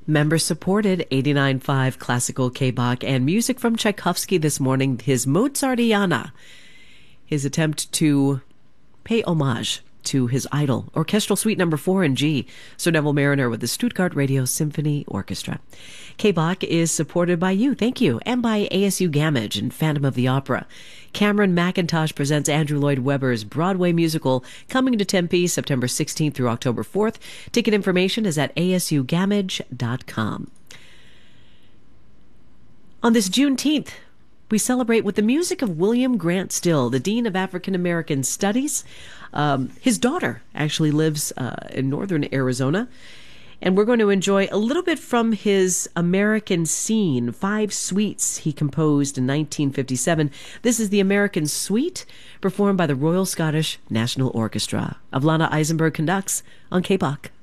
Member-supported 89.5 classical K-Bach and music from Tchaikovsky this morning, his Mozartiana, his attempt to pay homage to his idol, Orchestral Suite No. 4 in G, Sir Neville Mariner with the Stuttgart Radio Symphony Orchestra. K-Bach is supported by you, thank you, and by ASU Gamage and Phantom of the Opera. Cameron McIntosh presents Andrew Lloyd Webber's Broadway musical coming to Tempe September 16th through October 4th. Ticket information is at asugamage.com. On this Juneteenth, we celebrate with the music of William Grant Still, the Dean of African American Studies. His daughter actually lives in northern Arizona. And we're going to enjoy a little bit from his American Scene, 5 suites he composed in 1957. This is the American Suite, performed by the Royal Scottish National Orchestra. Avlana Eisenberg conducts on K-Bach.